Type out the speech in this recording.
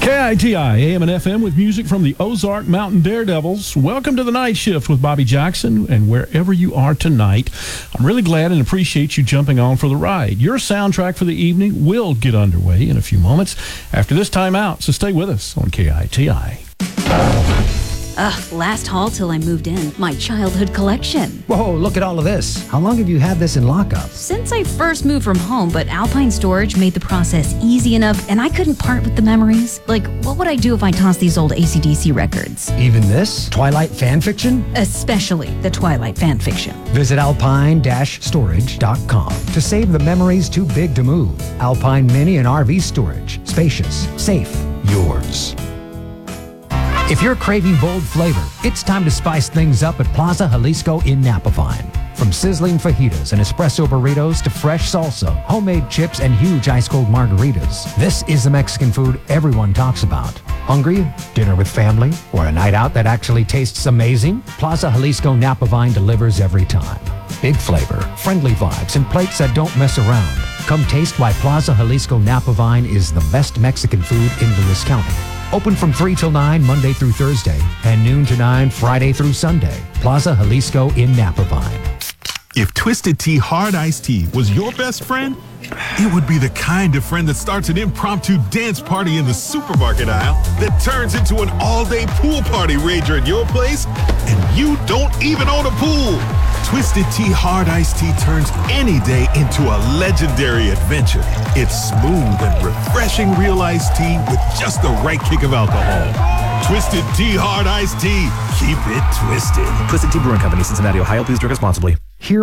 KITI, AM and FM with music from the Ozark Mountain Daredevils. Welcome to the Night Shift with Bobby Jackson, and wherever you are tonight, I'm really glad and appreciate you jumping on for the ride. Your soundtrack for the evening will get underway in a few moments after this time out, so stay with us on KITI. Last haul till I moved in. My childhood collection. Whoa, look at all of this. How long have you had this in lockup? Since I first moved from home, but Alpine Storage made the process easy enough, and I couldn't part with the memories. Like, what would I do if I tossed these old AC/DC records? Even this? Twilight fan fiction? Especially the Twilight fan fiction. Visit alpine-storage.com to save the memories too big to move. Alpine Mini and RV Storage. Spacious, safe, yours. If you're craving bold flavor, it's time to spice things up at Plaza Jalisco in Napavine. From sizzling fajitas and espresso burritos to fresh salsa, homemade chips, and huge ice-cold margaritas, this is the Mexican food everyone talks about. Hungry? Dinner with family? Or a night out that actually tastes amazing? Plaza Jalisco Napavine delivers every time. Big flavor, friendly vibes, and plates that don't mess around. Come taste why Plaza Jalisco Napavine is the best Mexican food in Lewis County. Open from 3 till 9 Monday through Thursday and noon to 9 Friday through Sunday. Plaza Jalisco in Napavine. If Twisted Tea Hard Iced Tea was your best friend, it would be the kind of friend that starts an impromptu dance party in the supermarket aisle that turns into an all-day pool party rager at your place, and you don't even own a pool. Twisted Tea Hard Iced Tea turns any day into a legendary adventure. It's smooth and refreshing real iced tea with just the right kick of alcohol. Twisted Tea Hard Iced Tea. Keep it twisted. Twisted Tea Brewing Company, Cincinnati, Ohio. Please drink responsibly.